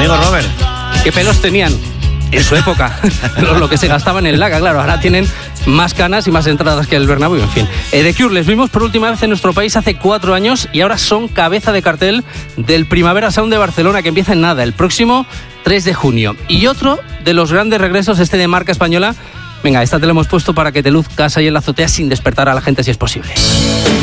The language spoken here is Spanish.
Amigo Robert. ¿Qué pelos tenían en su época? Lo que se gastaba en el Laga, claro. Ahora tienen más canas y más entradas que el Bernabéu, en fin. The Cure les vimos por última vez en nuestro país hace 4 años y ahora son cabeza de cartel del Primavera Sound de Barcelona, que empieza en nada, el próximo 3 de junio. Y otro de los grandes regresos, de marca española. Venga, esta te la hemos puesto para que te luzcas ahí en la azotea sin despertar a la gente si es posible.